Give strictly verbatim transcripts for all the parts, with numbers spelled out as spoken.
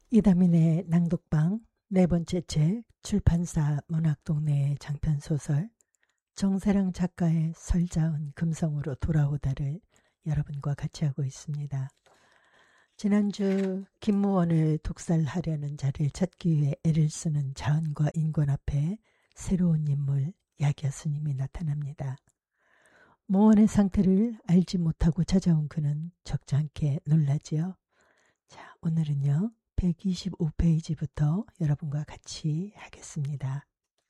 이다민의 낭독방 네 번째 책 출판사 문학동네의 장편소설 정세랑 작가의 설자은 금성으로 돌아오다를 여러분과 같이 하고 있습니다. 지난주 김무원을 독살하려는 자를 찾기 위해 애를 쓰는 자은과 인권 앞에 새로운 인물 야기야 스님이 나타납니다. 무원의 상태를 알지 못하고 찾아온 그는 적지 않게 놀라지요. 자, 오늘은요. 백이십오 페이지부터 여러분과 같이 하겠습니다.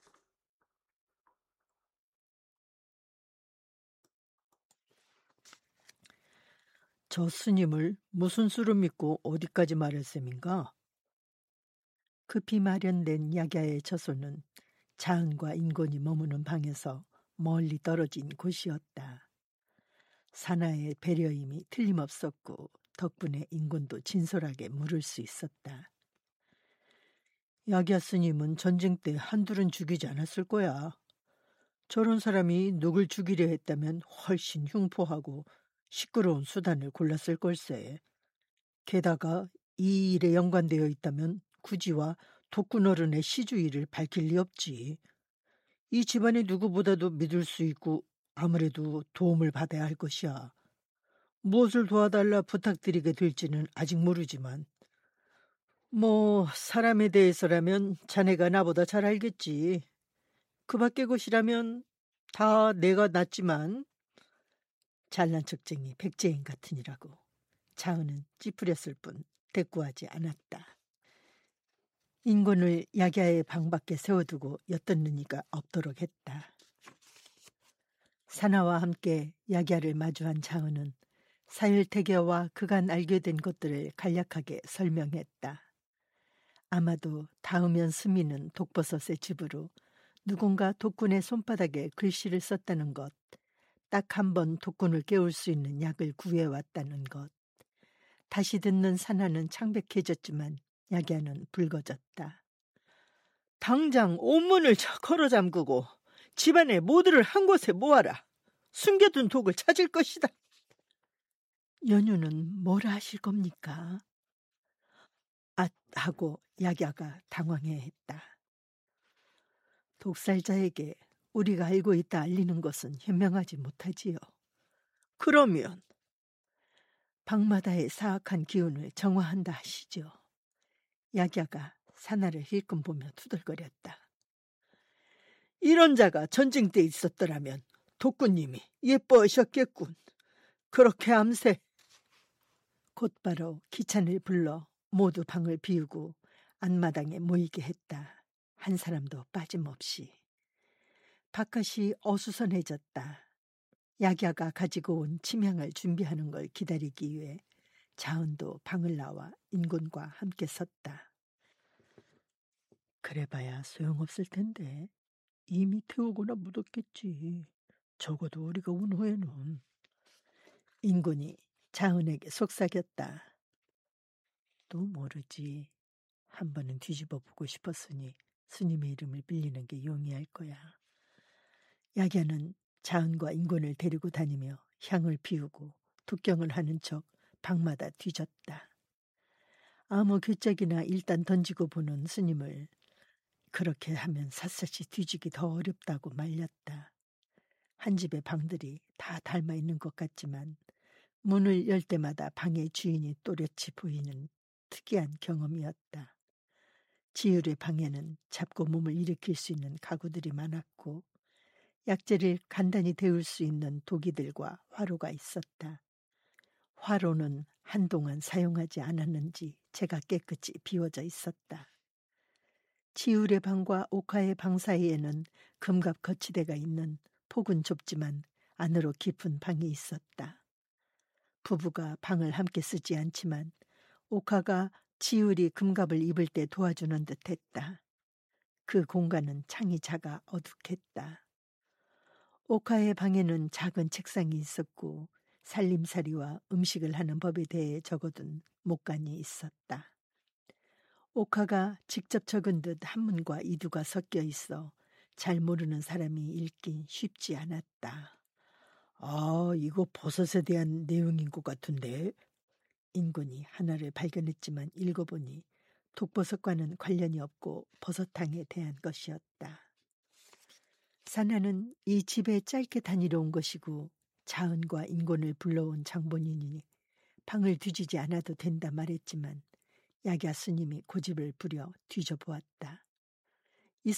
저 스님을 무슨 수로 믿고 어디까지 말할 셈인가? 급히 마련된 약야의 처소는 자은과 인곤이 머무는 방에서 멀리 떨어진 곳이었다. 사나의 배려임이 틀림없었고 덕분에 인곤도 진솔하게 물을 수 있었다. 약야 스님은 전쟁 때 한둘은 죽이지 않았을 거야. 저런 사람이 누굴 죽이려 했다면 훨씬 흉포하고 시끄러운 수단을 골랐을 걸세. 게다가 이 일에 연관되어 있다면 구지와 독군 어른의 시주의를 밝힐 리 없지. 이 집안의 누구보다도 믿을 수 있고 아무래도 도움을 받아야 할 것이야. 무엇을 도와달라 부탁드리게 될지는 아직 모르지만 뭐 사람에 대해서라면 자네가 나보다 잘 알겠지. 그 밖의 것이라면 다 내가 낫지만 잘난 척쟁이 백제인 같으니라고. 자은은 찌푸렸을 뿐 대꾸하지 않았다. 인곤을 약야의 방 밖에 세워두고 엿듣는 이가 없도록 했다. 사나와 함께 약야를 마주한 자은은 사일태교와 그간 알게 된 것들을 간략하게 설명했다. 아마도 닿으면 스미는 독버섯의 집으로 누군가 독군의 손바닥에 글씨를 썼다는 것, 딱 한 번 독군을 깨울 수 있는 약을 구해왔다는 것. 다시 듣는 사나는 창백해졌지만 약야는 붉어졌다. 당장 옥문을 걸어 잠그고 집안의 모두를 한 곳에 모아라. 숨겨둔 독을 찾을 것이다. 연유는 뭐라 하실 겁니까? 앗 하고 약야가 당황해했다. 독살자에게 우리가 알고 있다 알리는 것은 현명하지 못하지요. 그러면 방마다의 사악한 기운을 정화한다 하시죠. 약야가 사나를 힐끔 보며 투덜거렸다. 이런 자가 전쟁 때 있었더라면 독군님이 예뻐하셨겠군. 그렇게 암세. 곧바로 기찬을 불러 모두 방을 비우고 안마당에 모이게 했다. 한 사람도 빠짐없이. 바깥이 어수선해졌다. 약야가 가지고 온 침향을 준비하는 걸 기다리기 위해 자은도 방을 나와 인곤과 함께 섰다. 그래봐야 소용없을 텐데 이미 태우거나 묻었겠지. 적어도 우리가 온 후에는. 인곤이 자은에게 속삭였다. 또 모르지. 한 번은 뒤집어 보고 싶었으니 스님의 이름을 빌리는 게 용이할 거야. 약야는 자은과 인곤을 데리고 다니며 향을 피우고 독경을 하는 척 방마다 뒤졌다. 아무 괴짝이나 일단 던지고 보는 스님을 그렇게 하면 샅샅이 뒤지기 더 어렵다고 말렸다. 한 집의 방들이 다 닮아 있는 것 같지만 문을 열 때마다 방의 주인이 또렷이 보이는 특이한 경험이었다. 지율의 방에는 잡고 몸을 일으킬 수 있는 가구들이 많았고 약재를 간단히 데울 수 있는 도기들과 화로가 있었다. 화로는 한동안 사용하지 않았는지 제가 깨끗이 비워져 있었다. 지율의 방과 옥화의 방 사이에는 금갑 거치대가 있는 폭은 좁지만 안으로 깊은 방이 있었다. 부부가 방을 함께 쓰지 않지만 옥화가 지율이 금갑을 입을 때 도와주는 듯했다. 그 공간은 창이 작아 어둑했다. 옥화의 방에는 작은 책상이 있었고 살림살이와 음식을 하는 법에 대해 적어둔 목간이 있었다. 옥화가 직접 적은 듯 한문과 이두가 섞여 있어 잘 모르는 사람이 읽긴 쉽지 않았다. 아, 이거 버섯에 대한 내용인 것 같은데. 인곤이 하나를 발견했지만 읽어보니 독버섯과는 관련이 없고 버섯탕에 대한 것이었다. 사나는 이 집에 짧게 다니러 온 것이고 자은과 인곤을 불러온 장본인이니 방을 뒤지지 않아도 된다 말했지만 약야 스님이 고집을 부려 뒤져보았다.